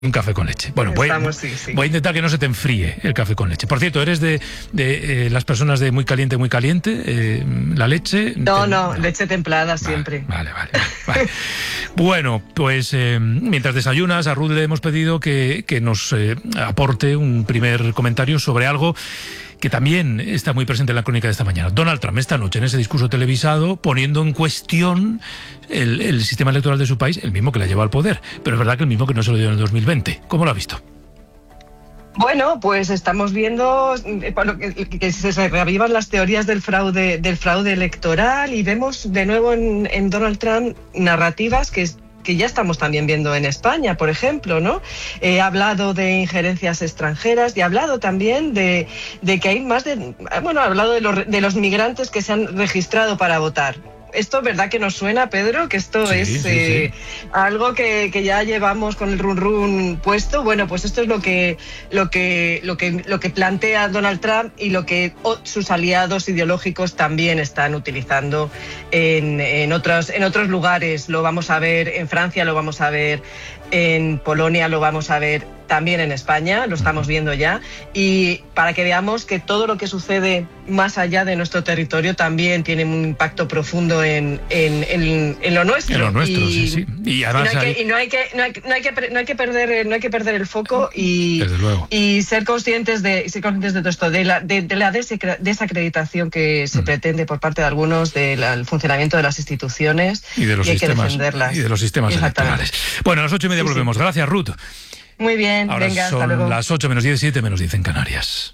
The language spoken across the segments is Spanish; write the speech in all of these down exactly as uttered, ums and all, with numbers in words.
Un café con leche. Bueno, voy, Estamos, sí, sí. voy a intentar que no se te enfríe el café con leche. Por cierto, ¿eres de, de eh, las personas de muy caliente, muy caliente? Eh, ¿La leche? No, te, no, no, leche templada vale, siempre. Vale, vale. vale, vale. Bueno, pues eh, mientras desayunas, a Ruth le hemos pedido que, que nos eh, aporte un primer comentario sobre algo que también está muy presente en la crónica de esta mañana. Donald Trump esta noche en ese discurso televisado poniendo en cuestión el, el sistema electoral de su país, el mismo que le ha llevado al poder, pero es verdad que el mismo que no se lo dio en el dos mil veinte. ¿Cómo lo ha visto? Bueno, pues estamos viendo eh, bueno, que, que se reavivan las teorías del fraude, del fraude electoral y vemos de nuevo en, en Donald Trump narrativas que que ya estamos también viendo en España, por ejemplo, ¿no? Eh, ha hablado de injerencias extranjeras y ha hablado también de, de que hay más de... Bueno, ha hablado de los, de los migrantes que se han registrado para votar. Esto es verdad que nos suena, Pedro, que esto sí, es sí, eh, sí. algo que, que ya llevamos con el run run puesto. Bueno, pues esto es lo que lo que lo que lo que plantea Donald Trump y lo que sus aliados ideológicos también están utilizando en, en otros en otros lugares. Lo vamos a ver en Francia, lo vamos a ver en Polonia, lo vamos a ver también en España, lo estamos viendo ya, y para que veamos que todo lo que sucede más allá de nuestro territorio también tiene un impacto profundo en, en, en, en lo nuestro. En lo nuestro, y, sí, sí. Y además y no hay hay... que, y no hay que, no hay, no hay que, no hay que perder, no hay que perder el foco y, Desde luego. y ser conscientes de, ser conscientes de todo esto, de la, de, de la desacreditación que se mm. pretende por parte de algunos del funcionamiento de las instituciones y de los y hay sistemas, que defenderlas. Y de los sistemas electorales. Bueno, a las ocho y media sí, volvemos. Sí. Gracias, Ruth. Muy bien, ahora venga, son hasta luego. Las ocho menos diez, siete menos diez en Canarias.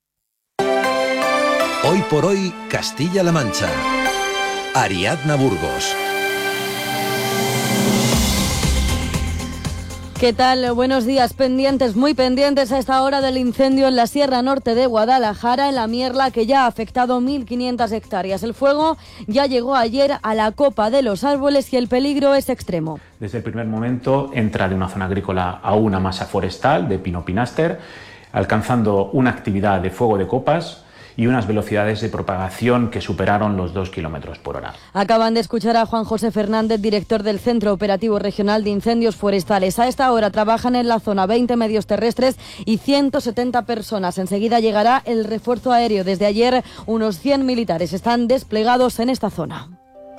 Hoy por hoy, Castilla-La Mancha. Ariadna Burgos. ¿Qué tal? Buenos días. Pendientes, muy pendientes a esta hora del incendio en la Sierra Norte de Guadalajara, en la Mierla, que ya ha afectado mil quinientas hectáreas. El fuego ya llegó ayer a la copa de los árboles y el peligro es extremo. Desde el primer momento entra de una zona agrícola a una masa forestal de pino-pinaster, alcanzando una actividad de fuego de copas y unas velocidades de propagación que superaron los dos kilómetros por hora. Acaban de escuchar a Juan José Fernández, director del Centro Operativo Regional de Incendios Forestales. A esta hora trabajan en la zona veinte medios terrestres y ciento setenta personas. Enseguida llegará el refuerzo aéreo. Desde ayer, unos cien militares están desplegados en esta zona.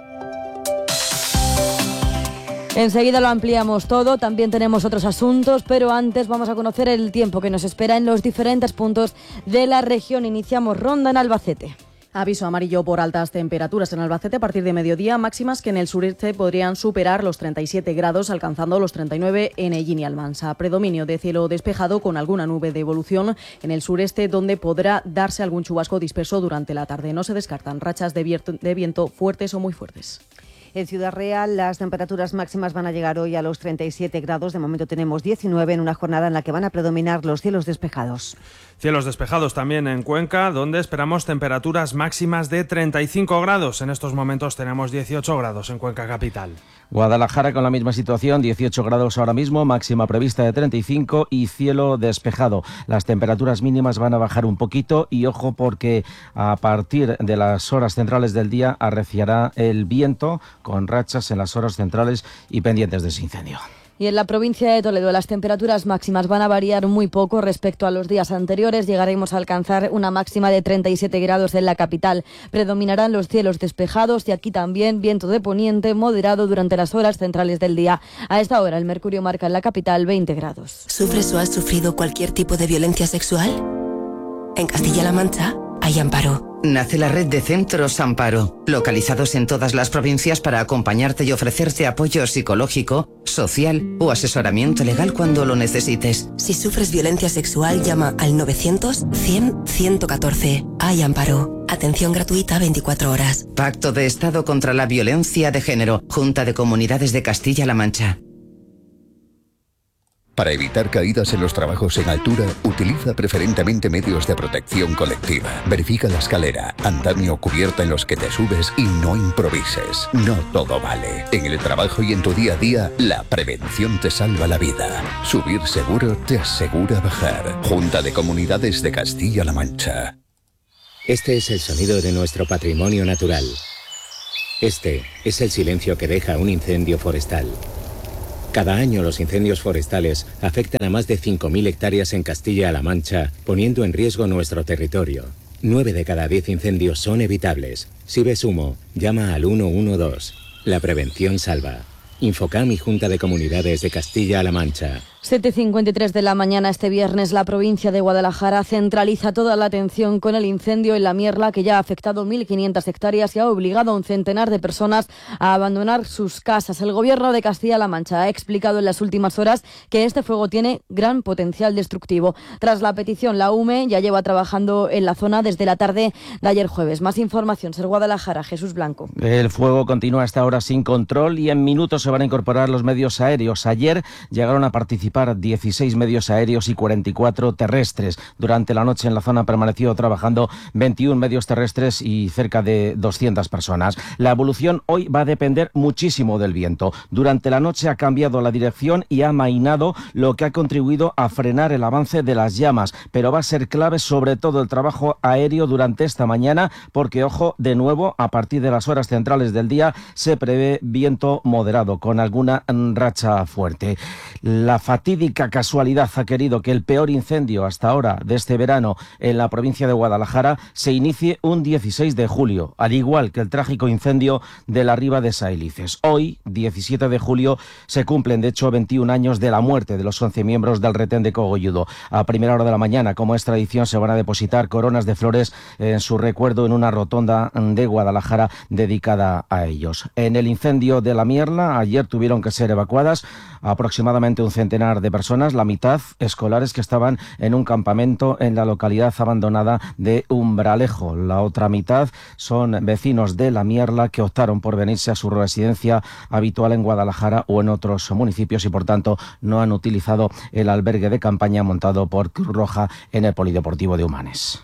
Enseguida lo ampliamos todo, también tenemos otros asuntos, pero antes vamos a conocer el tiempo que nos espera en los diferentes puntos de la región. Iniciamos ronda en Albacete. Aviso amarillo por altas temperaturas en Albacete a partir de mediodía, máximas que en el sureste podrían superar los treinta y siete grados, alcanzando los treinta y nueve en Ellín y Almansa. Predominio de cielo despejado con alguna nube de evolución en el sureste, donde podrá darse algún chubasco disperso durante la tarde. No se descartan rachas de viento, de viento fuertes o muy fuertes. En Ciudad Real las temperaturas máximas van a llegar hoy a los treinta y siete grados. De momento tenemos diecinueve en una jornada en la que van a predominar los cielos despejados. Cielos despejados también en Cuenca, donde esperamos temperaturas máximas de treinta y cinco grados. En estos momentos tenemos dieciocho grados en Cuenca capital. Guadalajara con la misma situación, dieciocho grados ahora mismo, máxima prevista de treinta y cinco y cielo despejado. Las temperaturas mínimas van a bajar un poquito y ojo porque a partir de las horas centrales del día arreciará el viento con rachas en las horas centrales y pendientes de ese incendio. Y en la provincia de Toledo las temperaturas máximas van a variar muy poco respecto a los días anteriores. Llegaremos a alcanzar una máxima de treinta y siete grados en la capital. Predominarán los cielos despejados y aquí también viento de poniente moderado durante las horas centrales del día. A esta hora el mercurio marca en la capital veinte grados. ¿Sufres o has sufrido cualquier tipo de violencia sexual? En Castilla-La Mancha hay Amparo. Nace la red de centros Amparo, localizados en todas las provincias para acompañarte y ofrecerte apoyo psicológico, social o asesoramiento legal cuando lo necesites. Si sufres violencia sexual, llama al novecientos, cien, ciento catorce. Hay Amparo. Atención gratuita veinticuatro horas. Pacto de Estado contra la Violencia de Género. Junta de Comunidades de Castilla-La Mancha. Para evitar caídas en los trabajos en altura, utiliza preferentemente medios de protección colectiva. Verifica la escalera, andamio, cubierta en los que te subes y no improvises. No todo vale. En el trabajo y en tu día a día, la prevención te salva la vida. Subir seguro te asegura bajar. Junta de Comunidades de Castilla-La Mancha. Este es el sonido de nuestro patrimonio natural. Este es el silencio que deja un incendio forestal. Cada año los incendios forestales afectan a más de cinco mil hectáreas en Castilla-La Mancha, poniendo en riesgo nuestro territorio. nueve de cada diez incendios son evitables. Si ves humo, llama al uno uno dos. La prevención salva. Infocam y Junta de Comunidades de Castilla-La Mancha. siete cincuenta y tres de la mañana este viernes, la provincia de Guadalajara centraliza toda la atención con el incendio en La Mierla, que ya ha afectado mil quinientas hectáreas y ha obligado a un centenar de personas a abandonar sus casas. El Gobierno de Castilla-La Mancha ha explicado en las últimas horas que este fuego tiene gran potencial destructivo. Tras la petición, la U M E ya lleva trabajando en la zona desde la tarde de ayer jueves. Más información, Ser Guadalajara, Jesús Blanco. El fuego continúa hasta ahora sin control y en minutos se van a incorporar los medios aéreos. Ayer llegaron a participar dieciséis medios aéreos y cuarenta y cuatro terrestres. Durante la noche en la zona permaneció trabajando veintiún medios terrestres y cerca de doscientas personas. La evolución hoy va a depender muchísimo del viento. Durante la noche ha cambiado la dirección y ha amainado, lo que ha contribuido a frenar el avance de las llamas, pero va a ser clave sobre todo el trabajo aéreo durante esta mañana, porque, ojo, de nuevo, a partir de las horas centrales del día se prevé viento moderado con alguna racha fuerte. La fatídica casualidad ha querido que el peor incendio hasta ahora de este verano en la provincia de Guadalajara se inicie un dieciséis de julio, al igual que el trágico incendio de la Riba de Saelices. Hoy, diecisiete de julio, se cumplen de hecho veintiún años de la muerte de los once miembros del retén de Cogolludo. A primera hora de la mañana, como es tradición, se van a depositar coronas de flores en su recuerdo en una rotonda de Guadalajara dedicada a ellos. En el incendio de La Mierla, ayer tuvieron que ser evacuadas aproximadamente un centenar de personas, la mitad escolares que estaban en un campamento en la localidad abandonada de Umbralejo. La otra mitad son vecinos de La Mierla que optaron por venirse a su residencia habitual en Guadalajara o en otros municipios y por tanto no han utilizado el albergue de campaña montado por Cruz Roja en el Polideportivo de Humanes.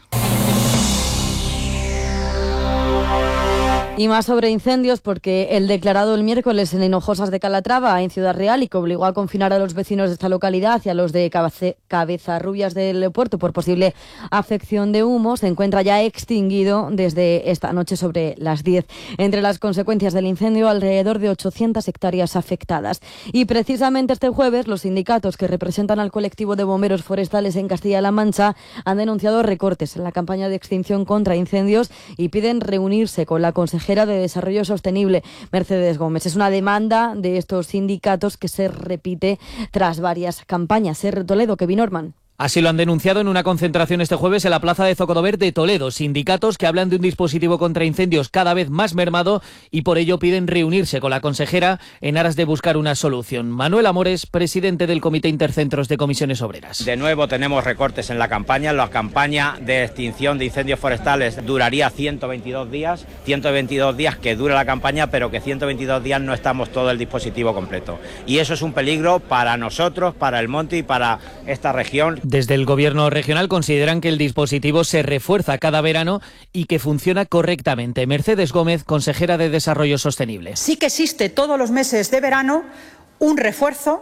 Y más sobre incendios, porque el declarado el miércoles en Hinojosas de Calatrava, en Ciudad Real, y que obligó a confinar a los vecinos de esta localidad y a los de Cabezarrubias del Puerto por posible afección de humo, se encuentra ya extinguido desde esta noche sobre las diez. Entre las consecuencias del incendio, alrededor de ochocientas hectáreas afectadas. Y precisamente este jueves, los sindicatos que representan al colectivo de bomberos forestales en Castilla-La Mancha han denunciado recortes en la campaña de extinción contra incendios y piden reunirse con la consejera de Desarrollo Sostenible, Mercedes Gómez. Es una demanda de estos sindicatos que se repite tras varias campañas. Ser Toledo, Kevin Orman. Así lo han denunciado en una concentración este jueves en la plaza de Zocodover de Toledo. Sindicatos que hablan de un dispositivo contra incendios cada vez más mermado y por ello piden reunirse con la consejera en aras de buscar una solución. Manuel Amores, presidente del Comité Intercentros de Comisiones Obreras. De nuevo tenemos recortes en la campaña. La campaña de extinción de incendios forestales duraría ciento veintidós días. ciento veintidós días que dura la campaña, pero que ciento veintidós días no estamos todo el dispositivo completo. Y eso es un peligro para nosotros, para el monte y para esta región. Desde el Gobierno regional consideran que el dispositivo se refuerza cada verano y que funciona correctamente. Mercedes Gómez, consejera de Desarrollo Sostenible. Sí que existe todos los meses de verano un refuerzo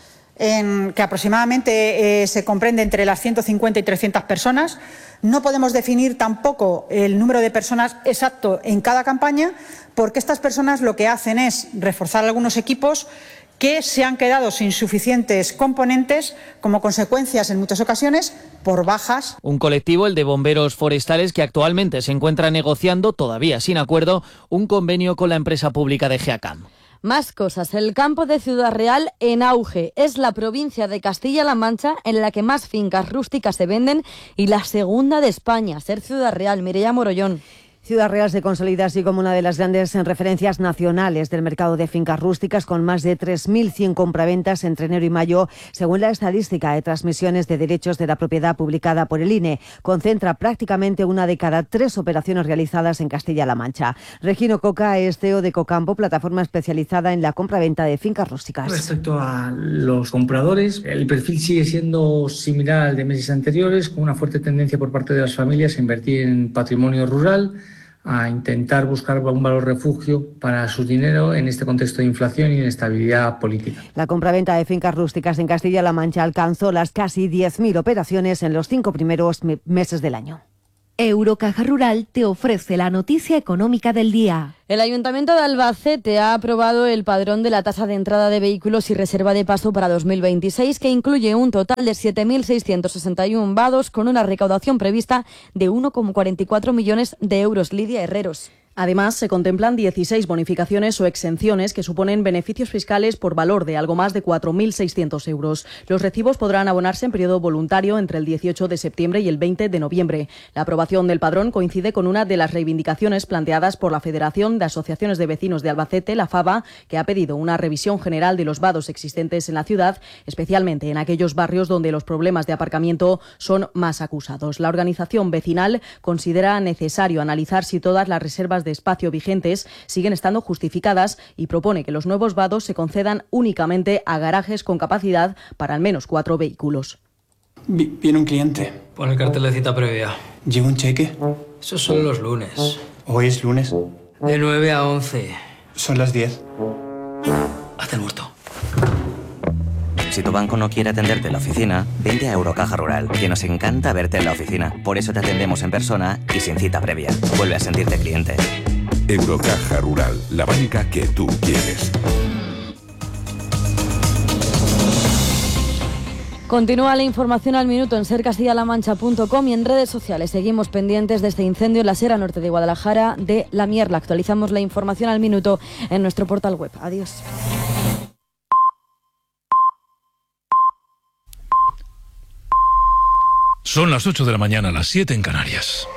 en que aproximadamente eh, se comprende entre las ciento cincuenta y trescientas personas. No podemos definir tampoco el número de personas exacto en cada campaña, porque estas personas lo que hacen es reforzar algunos equipos que se han quedado sin suficientes componentes como consecuencias en muchas ocasiones por bajas. Un colectivo, el de bomberos forestales, que actualmente se encuentra negociando, todavía sin acuerdo, un convenio con la empresa pública de GEACAM. Más cosas. El campo de Ciudad Real en auge. Es la provincia de Castilla-La Mancha en la que más fincas rústicas se venden y la segunda de España. Ser Ciudad Real. Mireia Morollón. Ciudad Real se consolida así como una de las grandes referencias nacionales del mercado de fincas rústicas, con más de tres mil cien compraventas entre enero y mayo, según la estadística de transmisiones de derechos de la propiedad publicada por el I N E. Concentra prácticamente una de cada tres operaciones realizadas en Castilla-La Mancha. Regino Coca es C E O de Cocampo, plataforma especializada en la compraventa de fincas rústicas. Respecto a los compradores, el perfil sigue siendo similar al de meses anteriores, con una fuerte tendencia por parte de las familias a invertir en patrimonio rural, a intentar buscar un valor refugio para su dinero en este contexto de inflación y inestabilidad política. La compraventa de fincas rústicas en Castilla-La Mancha alcanzó las casi diez mil operaciones en los cinco primeros meses del año. Eurocaja Rural te ofrece la noticia económica del día. El Ayuntamiento de Albacete ha aprobado el padrón de la tasa de entrada de vehículos y reserva de paso para dos mil veintiséis, que incluye un total de siete mil seiscientos sesenta y uno vados con una recaudación prevista de uno coma cuarenta y cuatro millones de euros. Lidia Herreros. Además, se contemplan dieciséis bonificaciones o exenciones que suponen beneficios fiscales por valor de algo más de cuatro mil seiscientos euros. Los recibos podrán abonarse en periodo voluntario entre el dieciocho de septiembre y el veinte de noviembre. La aprobación del padrón coincide con una de las reivindicaciones planteadas por la Federación de Asociaciones de Vecinos de Albacete, la FAVA, que ha pedido una revisión general de los vados existentes en la ciudad, especialmente en aquellos barrios donde los problemas de aparcamiento son más acusados. La organización vecinal considera necesario analizar si todas las reservas de espacio vigentes siguen estando justificadas y propone que los nuevos vados se concedan únicamente a garajes con capacidad para al menos cuatro vehículos. Viene un cliente. Pon el cartel de cita previa. ¿Lleva un cheque? Esos son los lunes. ¿Hoy es lunes? De nueve a once. Son las diez. Hazte el muerto. Si tu banco no quiere atenderte en la oficina, vente a Eurocaja Rural, que nos encanta verte en la oficina. Por eso te atendemos en persona y sin cita previa. Vuelve a sentirte cliente. Eurocaja Rural, la banca que tú quieres. Continúa la información al minuto en ser castilla la mancha punto com y en redes sociales. Seguimos pendientes de este incendio en la Sierra Norte de Guadalajara de La Mierla. Actualizamos la información al minuto en nuestro portal web. Adiós. Son las ocho de la mañana, las siete en Canarias.